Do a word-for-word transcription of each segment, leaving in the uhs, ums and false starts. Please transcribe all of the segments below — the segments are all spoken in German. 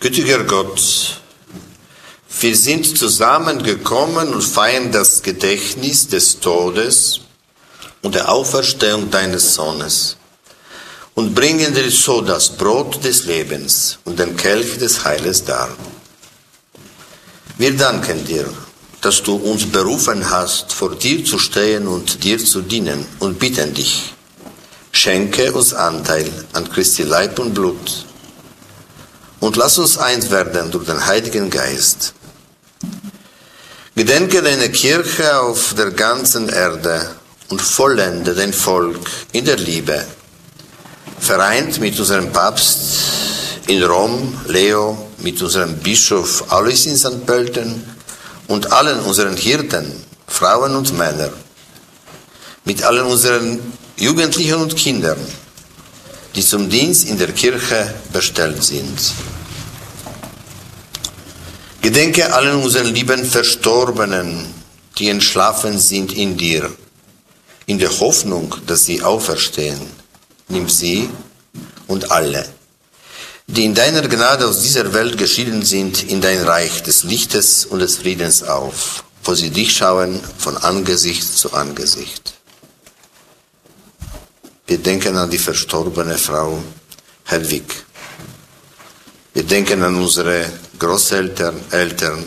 Gütiger Gott, wir sind zusammengekommen und feiern das Gedächtnis des Todes und der Auferstehung deines Sohnes und bringen dir so das Brot des Lebens und den Kelch des Heiles dar. Wir danken dir, dass du uns berufen hast, vor dir zu stehen und dir zu dienen, und bitten dich, schenke uns Anteil an Christi Leib und Blut und lass uns eins werden durch den Heiligen Geist. Gedenke deine Kirche auf der ganzen Erde und vollende dein Volk in der Liebe, vereint mit unserem Papst in Rom, Leo, mit unserem Bischof Alois in Sankt Pölten und allen unseren Hirten, Frauen und Männer, mit allen unseren Jugendlichen und Kindern, die zum Dienst in der Kirche bestellt sind. Gedenke allen unseren lieben Verstorbenen, die entschlafen sind in dir, in der Hoffnung, dass sie auferstehen. Nimm sie und alle, die in deiner Gnade aus dieser Welt geschieden sind, in dein Reich des Lichtes und des Friedens auf, wo sie dich schauen von Angesicht zu Angesicht. Wir denken an die verstorbene Frau Hedwig. Wir denken an unsere Großeltern, Eltern,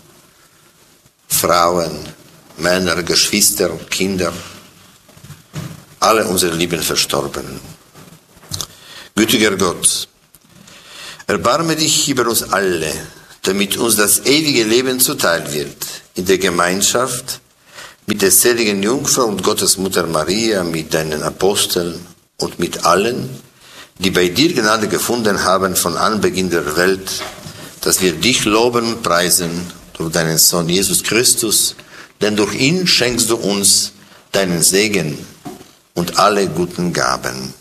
Frauen, Männer, Geschwister, Kinder, alle unsere lieben Verstorbenen. Gütiger Gott, erbarme dich über uns alle, damit uns das ewige Leben zuteil wird, in der Gemeinschaft mit der seligen Jungfrau und Gottesmutter Maria, mit deinen Aposteln und mit allen, die bei dir Gnade gefunden haben von Anbeginn der Welt, dass wir dich loben und preisen durch deinen Sohn Jesus Christus, denn durch ihn schenkst du uns deinen Segen und alle guten Gaben.